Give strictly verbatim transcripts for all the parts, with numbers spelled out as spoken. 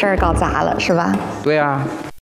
事儿搞砸了，是吧？ 对啊。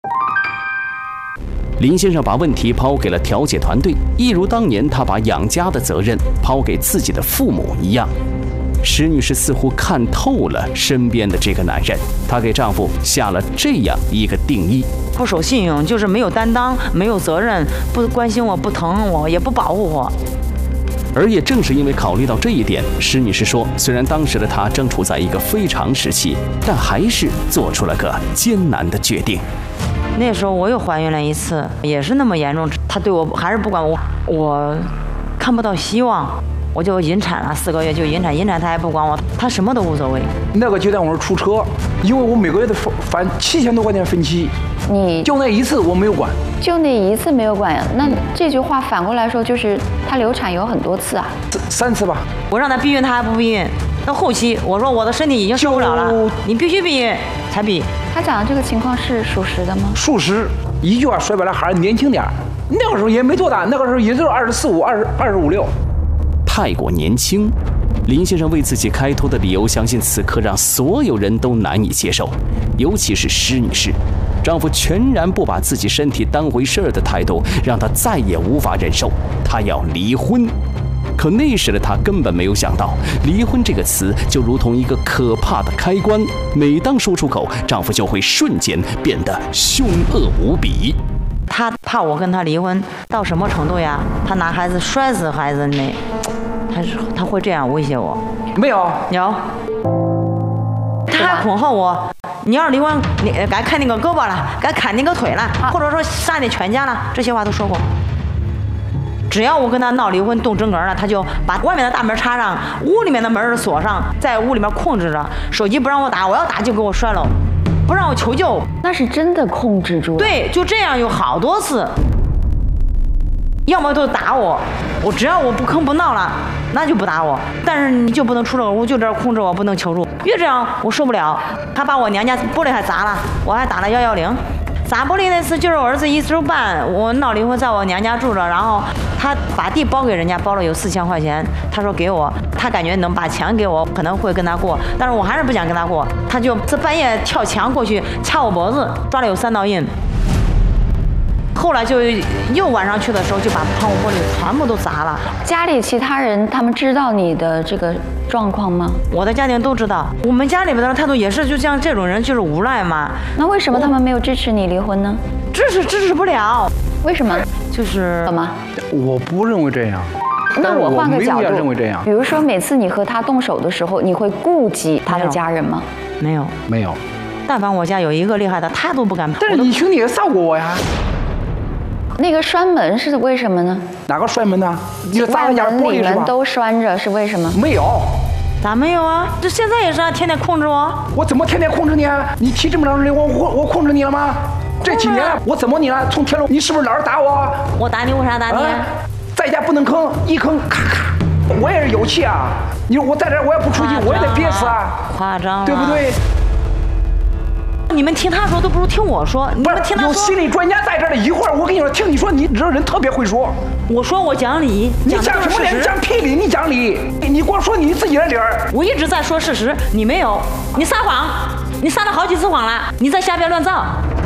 林先生把问题抛给了调解团队，一如当年他把养家的责任抛给自己的父母一样。石女士似乎看透了身边的这个男人，她给丈夫下了这样一个定义： 不守信用，就是没有担当，没有责任，不关心我，不疼我，也不保护我。 而也正是因为考虑到这一点，石女士说，虽然当时的她正处在一个非常时期，但还是做出了个艰难的决定。 那时候我又怀孕了一次，也是那么严重，他对我还是不管我，我看不到希望。我就引产了，四个月就引产，引产他还不管我，他什么都无所谓。 那个阶段我是出车，因为我每个月得返七千多块钱分期， 你就那一次我没有管， 就那一次没有管。那这句话反过来说，就是他流产有很多次啊， 三次吧。 我让他避孕，他还不避孕。到后期我说我的身体已经受不了了，你必须避孕才避。 他讲的这个情况是属实的吗？ 属实，一句话说白了，还是年轻点儿。那个时候也没多大，那个时候也就是二十四五、二十二十五六。 太过年轻，林先生为自己开脱的理由，相信此刻让所有人都难以接受，尤其是施女士。丈夫全然不把自己身体当回事儿的态度，让她再也无法忍受，她要离婚。可那时的她根本没有想到，离婚这个词就如同一个可怕的开关，每当说出口，丈夫就会瞬间变得凶恶无比。 他怕我跟他离婚到什么程度呀？他拿孩子摔死孩子那，他是他会这样威胁我？ 没有， 有。他还恐吓我，你要是离婚，你该砍那个胳膊了，该砍那个腿了，或者说杀你全家了，这些话都说过。只要我跟他闹离婚动真格了，他就把外面的大门插上，屋里面的门锁上，在屋里面控制着，手机不让我打，我要打就给我摔了。不让我求救， 那是真的控制住了。 对，就这样有好多次，要么就打我，我只要我不吭不闹了，那就不打我。但是你就不能出这个屋，就这样控制我，不能求助。越这样我受不了。他把我娘家玻璃还砸了，我还打了幺幺零。砸玻璃那次就是我儿子一周半，我闹离婚，在我娘家住着，然后他把地包给人家，包了有四千块钱，他说给我，他感觉能把钱给我，可能会跟他过，但是我还是不想跟他过，他就这半夜跳墙过去掐我脖子，抓了有三道印。后来就又晚上去的时候，就把窗户玻璃全部都砸了。 家里其他人他们知道你的这个状况吗？ 我的家庭都知道，我们家里边的态度也是，就像这种人就是无赖嘛。 那为什么他们没有支持你离婚呢？ 支持支持不了。 为什么？ 就是怎么？ 我不认为这样。 那我换个角度， 认为这样。 比如说每次你和他动手的时候，你会顾及他的家人吗？ 没有， 没有。 但凡我家有一个厉害的，他都不敢。 但是你兄弟也杀过我呀。 那个拴门是为什么呢？ 哪个拴门呢？你砸人家玻璃是吧？ 里面都拴着，是为什么？ 没有。 咋没有啊？这现在也是啊，天天控制我。 我怎么天天控制你啊？你提这么长时间，我我我控制你了吗？这几年我怎么你了？从天龙，你是不是老是打我？ 我打你，为啥打你？啊、 在家不能吭，一吭咔咔。我也是有气啊！你说我在这儿，我也不出去，我也得憋死啊！ 夸张， 对不对？ 你们听他说都不如听我说。你们听他说， 有心理专家在这儿的，一会儿我跟你说，听你说，你这人特别会说。 我说我讲理， 你讲什么理？讲屁理！你讲理，你光说你自己的理儿。 我一直在说事实，你没有，你撒谎，你撒了好几次谎了，你在瞎编乱造。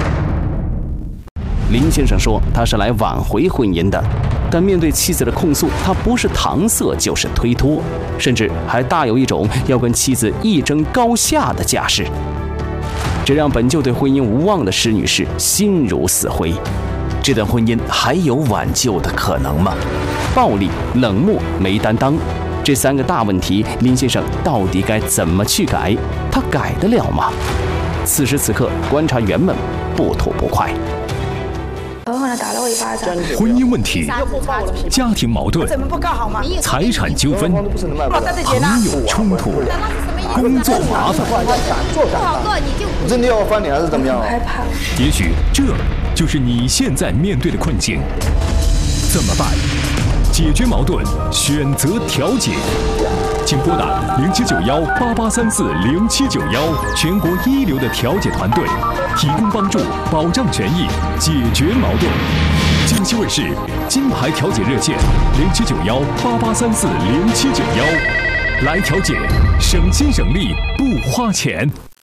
林先生说他是来挽回婚姻的，但面对妻子的控诉，他不是搪塞就是推脱，甚至还大有一种要跟妻子一争高下的架势。这让本就对婚姻无望的施女士心如死灰。这段婚姻还有挽救的可能吗？暴力、冷漠、没担当，这三个大问题，林先生到底该怎么去改？他改得了吗？此时此刻，观察员们不吐不快。 狠狠地打了我一巴掌。 婚姻问题、家庭矛盾、财产纠纷、朋友冲突、工作麻烦， 不好做你就你真的要翻脸还是怎么样？ 害怕。 也许这就是你现在面对的困境，怎么办？解决矛盾，选择调解。请拨打零七九幺八八三四零七九幺，全国一流的调解团队，提供帮助，保障权益，解决矛盾。京西卫视金牌调解热线零七九幺八八三四零七九幺，来调解，省心省力不花钱。